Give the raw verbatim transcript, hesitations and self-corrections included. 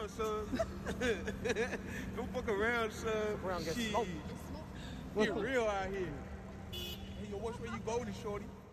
around, son. Don't fuck around, son. Around, get Shit. smoked. Get real out here. Hey, yo, watch where you going, shorty.